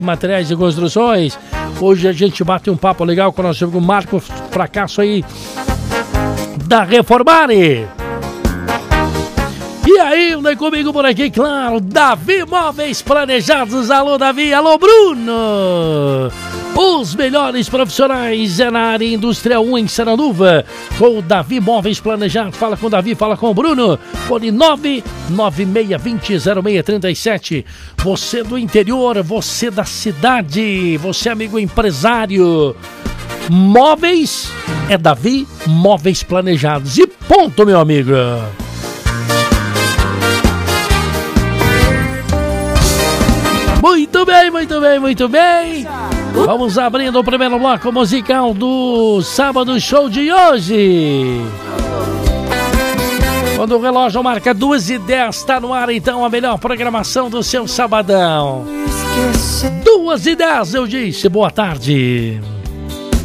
Materiais de construções. Hoje a gente bate um papo legal com o nosso amigo Marco Fracasso aí da Reformare. E ainda comigo por aqui, claro, Davi Móveis Planejados. Alô, Davi. Alô, Bruno. Os melhores profissionais é na área industrial 1 em Saranuva. Com o Davi Móveis Planejados. Fala com o Davi, fala com o Bruno. Fone 996200637. Você do interior, você da cidade, você amigo empresário. Móveis é Davi Móveis Planejados. E ponto, meu amigo. Muito bem, muito bem, muito bem. Vamos abrindo o primeiro bloco musical do Sábado Show de hoje. Quando o relógio marca 2h10, está no ar então a melhor programação do seu sabadão. 2h10, eu disse, boa tarde.